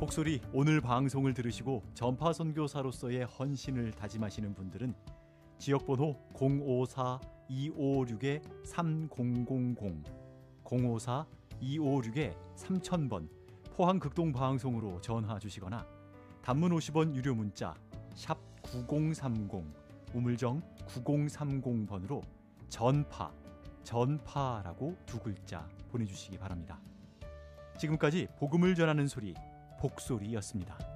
목소리 오늘 방송을 들으시고 전파 선교사로서의 헌신을 다짐하시는 분들은 지역번호 054-256-3000 054-256-3000번 포항 극동방송으로 전화 주시거나 단문 50원 유료 문자 샵 9030 우물정 9030번으로 전파라고 두 글자 보내주시기 바랍니다. 지금까지 복음을 전하는 소리 복소리였습니다.